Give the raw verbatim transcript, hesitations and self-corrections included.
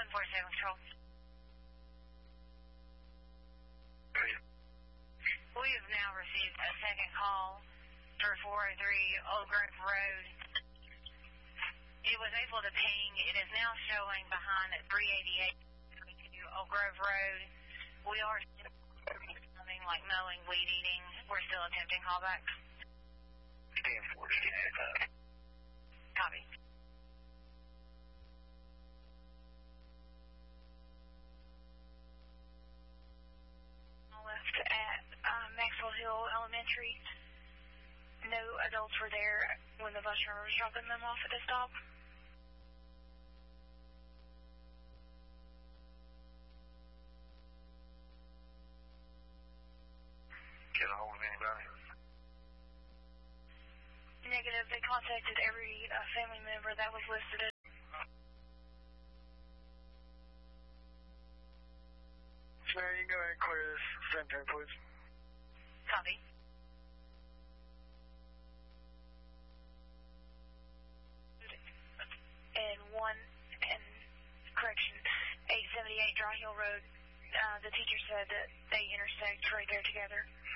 one four seven Control. We have now received a second call for four oh three Old Grove Road. It was able to ping. It is now showing behind at three eighty-eight Old Grove Road. We are still something like mowing, weed eating. We're still attempting callback. Copy. Left at uh, Maxwell Hill Elementary. No adults were there when the bus driver was dropping them off at the stop. Get a hold of anybody? Negative. They contacted every uh, family member that was listed as. So you can go ahead and clear this center, please. Copy. And one, and correction, eight seventy-eight Dry Hill Road. Uh, the teacher said that they intersect right there together.